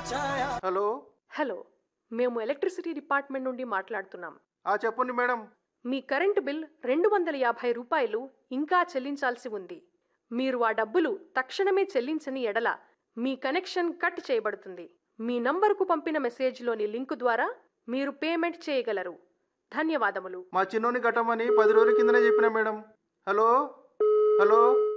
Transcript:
Hello hello, మేము electricity department నుండి మాట్లాడుతున్నాం. చెప్పండి మేడం. మీ కరెంటు బిల్ 250 రూపాయలు ఇంకా చెల్లించాల్సి ఉంది. మీరు ఆ డబ్బులు తక్షణమే చెల్లించని ఎడల మీ కనెక్షన్ కట్ చేయబడుతుంది. మీ నంబరుకు పంపిన మెసేజ్లోని లింకు ద్వారా మీరు పేమెంట్ చేయగలరు. ధన్యవాదములు. మా చిన్నోని కట్టమని 10 రోజుల కిందనే చెప్పిన మేడం. Hello hello